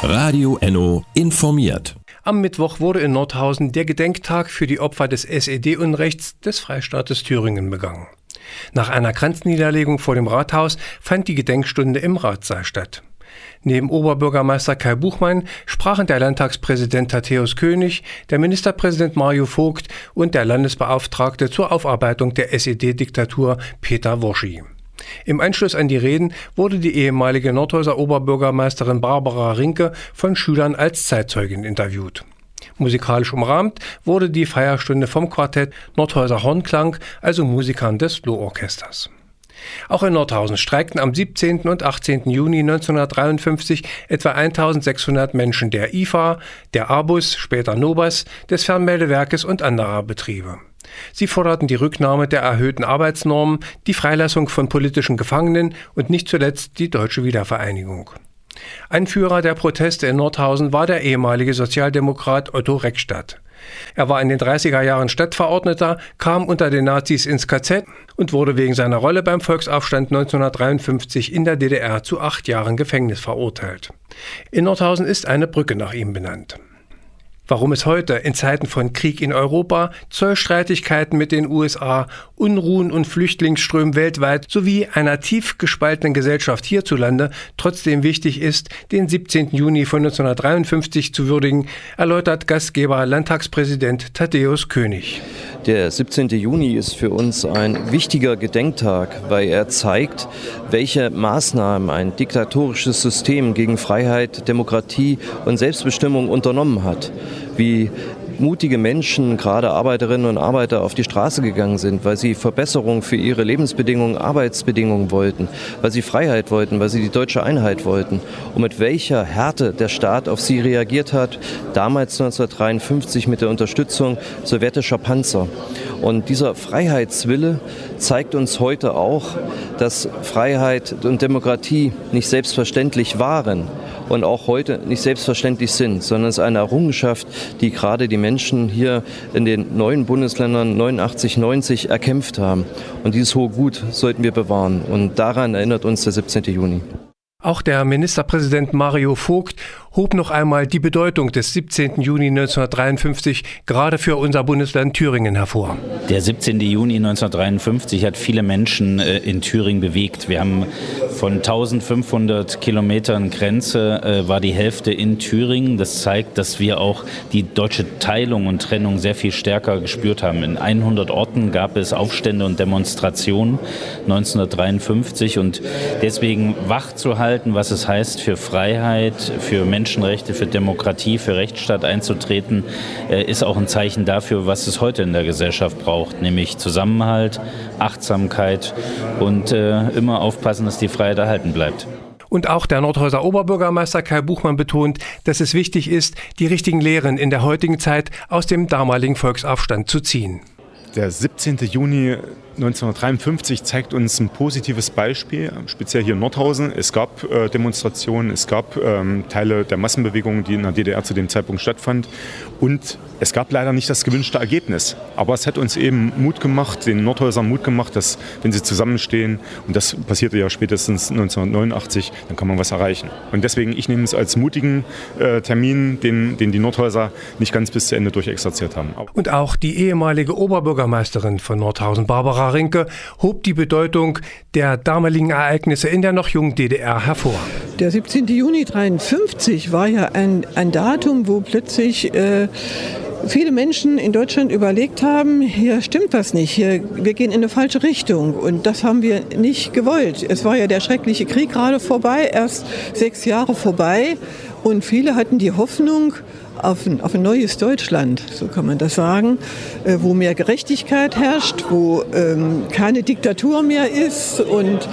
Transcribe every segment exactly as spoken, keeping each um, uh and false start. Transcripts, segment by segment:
Radio Enno informiert. Am Mittwoch wurde in Nordhausen der Gedenktag für die Opfer des S E D-Unrechts des Freistaates Thüringen begangen. Nach einer Kranzniederlegung vor dem Rathaus fand die Gedenkstunde im Ratssaal statt. Neben Oberbürgermeister Kai Buchmann sprachen der Landtagspräsident Thaddäus König, der Ministerpräsident Mario Vogt und der Landesbeauftragte zur Aufarbeitung der S E D-Diktatur Peter Woschi. Im Anschluss an die Reden wurde die ehemalige Nordhauser Oberbürgermeisterin Barbara Rinke von Schülern als Zeitzeugin interviewt. Musikalisch umrahmt wurde die Feierstunde vom Quartett Nordhauser Hornklang, also Musikern des Lohorchesters. Auch in Nordhausen streikten am siebzehnten und achtzehnten Juni neunzehnhundertdreiundfünfzig etwa eintausendsechshundert Menschen der I F A, der A B U S, später Nobas, des Fernmeldewerkes und anderer Betriebe. Sie forderten die Rücknahme der erhöhten Arbeitsnormen, die Freilassung von politischen Gefangenen und nicht zuletzt die deutsche Wiedervereinigung. Anführer der Proteste in Nordhausen war der ehemalige Sozialdemokrat Otto Reckstadt. Er war in den dreißiger Jahren Stadtverordneter, kam unter den Nazis ins K Z und wurde wegen seiner Rolle beim Volksaufstand neunzehnhundertdreiundfünfzig in der D D R zu acht Jahren Gefängnis verurteilt. In Nordhausen ist eine Brücke nach ihm benannt. Warum es heute in Zeiten von Krieg in Europa, Zollstreitigkeiten mit den U S A, Unruhen und Flüchtlingsströmen weltweit sowie einer tief gespaltenen Gesellschaft hierzulande trotzdem wichtig ist, den siebzehnten Juni von neunzehnhundertdreiundfünfzig zu würdigen, erläutert Gastgeber Landtagspräsident Thaddäus König. Der siebzehnte Juni ist für uns ein wichtiger Gedenktag, weil er zeigt, welche Maßnahmen ein diktatorisches System gegen Freiheit, Demokratie und Selbstbestimmung unternommen hat. Wie mutige Menschen, gerade Arbeiterinnen und Arbeiter, auf die Straße gegangen sind, weil sie Verbesserungen für ihre Lebensbedingungen, Arbeitsbedingungen wollten, weil sie Freiheit wollten, weil sie die deutsche Einheit wollten. Und mit welcher Härte der Staat auf sie reagiert hat, damals neunzehnhundertdreiundfünfzig mit der Unterstützung sowjetischer Panzer. Und dieser Freiheitswille zeigt uns heute auch, dass Freiheit und Demokratie nicht selbstverständlich waren und auch heute nicht selbstverständlich sind, sondern es ist eine Errungenschaft, die gerade die Menschen hier in den neuen Bundesländern neunundachtzig, neunzig erkämpft haben. Und dieses hohe Gut sollten wir bewahren. Und daran erinnert uns der siebzehnte Juni. Auch der Ministerpräsident Mario Vogt hob noch einmal die Bedeutung des siebzehnten Juni neunzehnhundertdreiundfünfzig gerade für unser Bundesland Thüringen hervor. Der siebzehnte Juni neunzehnhundertdreiundfünfzig hat viele Menschen äh, in Thüringen bewegt. Wir haben von eintausendfünfhundert Kilometern Grenze äh, war die Hälfte in Thüringen. Das zeigt, dass wir auch die deutsche Teilung und Trennung sehr viel stärker gespürt haben. In hundert Orten gab es Aufstände und Demonstrationen neunzehnhundertdreiundfünfzig und deswegen wach zu halten, was es heißt, für Freiheit, für Menschenrechte, für Demokratie, für Rechtsstaat einzutreten, ist auch ein Zeichen dafür, was es heute in der Gesellschaft braucht, nämlich Zusammenhalt, Achtsamkeit und äh, immer aufpassen, dass die Freiheit erhalten bleibt. Und auch der Nordhauser Oberbürgermeister Kai Buchmann betont, dass es wichtig ist, die richtigen Lehren in der heutigen Zeit aus dem damaligen Volksaufstand zu ziehen. Der siebzehnte Juni neunzehnhundertdreiundfünfzig zeigt uns ein positives Beispiel, speziell hier in Nordhausen. Es gab äh, Demonstrationen, es gab ähm, Teile der Massenbewegung, die in der D D R zu dem Zeitpunkt stattfand. Und es gab leider nicht das gewünschte Ergebnis. Aber es hat uns eben Mut gemacht, den Nordhäusern Mut gemacht, dass, wenn sie zusammenstehen, und das passierte ja spätestens neunzehnhundertneunundachtzig, dann kann man was erreichen. Und deswegen, ich nehme es als mutigen äh, Termin, den, den die Nordhäuser nicht ganz bis zu Ende durchexerziert haben. Und auch die ehemalige Oberbürgermeisterin von Nordhausen, Barbara Rinke, hob die Bedeutung der damaligen Ereignisse in der noch jungen D D R hervor. Der siebzehnte Juni neunzehnhundertdreiundfünfzig war ja ein, ein Datum, wo plötzlich äh, viele Menschen in Deutschland überlegt haben, hier stimmt was nicht, hier, wir gehen in eine falsche Richtung. Und das haben wir nicht gewollt. Es war ja der schreckliche Krieg gerade vorbei, erst sechs Jahre vorbei. Und viele hatten die Hoffnung auf ein, auf ein neues Deutschland, so kann man das sagen, äh, wo mehr Gerechtigkeit herrscht, wo ähm, keine Diktatur mehr ist. Und,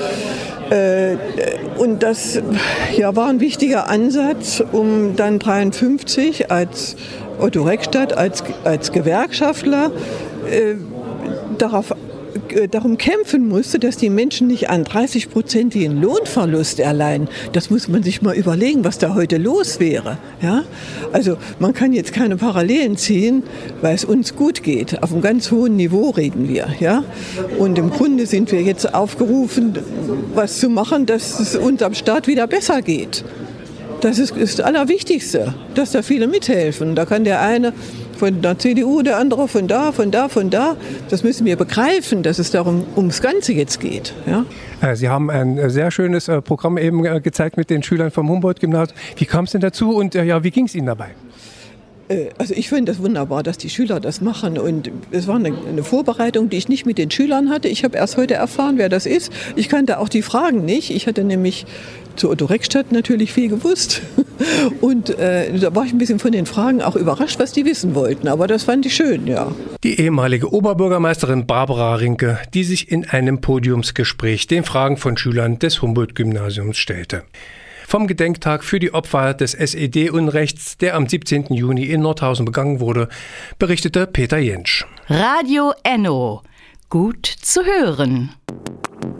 äh, und das ja, war ein wichtiger Ansatz, um dann neunzehnhundertdreiundfünfzig als Otto Reckstadt, als, als Gewerkschaftler, äh, darauf darum kämpfen musste, dass die Menschen nicht an dreißig Prozent den Lohnverlust erleiden. Das muss man sich mal überlegen, was da heute los wäre. Ja? Also man kann jetzt keine Parallelen ziehen, weil es uns gut geht. Auf einem ganz hohen Niveau reden wir. Ja? Und im Grunde sind wir jetzt aufgerufen, was zu machen, dass es unserem Staat wieder besser geht. Das ist, ist das Allerwichtigste, dass da viele mithelfen. Da kann der eine von der C D U, der andere von da, von da, von da. Das müssen wir begreifen, dass es darum ums Ganze jetzt geht. Ja? Sie haben ein sehr schönes Programm eben gezeigt mit den Schülern vom Humboldt-Gymnasium. Wie kam es denn dazu und ja, wie ging es Ihnen dabei? Also ich finde das wunderbar, dass die Schüler das machen, und es war eine, eine Vorbereitung, die ich nicht mit den Schülern hatte. Ich habe erst heute erfahren, wer das ist. Ich kannte auch die Fragen nicht. Ich hatte nämlich zu Otto Reckstadt natürlich viel gewusst, und äh, da war ich ein bisschen von den Fragen auch überrascht, was die wissen wollten, aber das fand ich schön, ja. Die ehemalige Oberbürgermeisterin Barbara Rinke, die sich in einem Podiumsgespräch den Fragen von Schülern des Humboldt-Gymnasiums stellte. Vom Gedenktag für die Opfer des S E D-Unrechts, der am siebzehnten Juni in Nordhausen begangen wurde, berichtete Peter Jentsch. Radio Enno. Gut zu hören.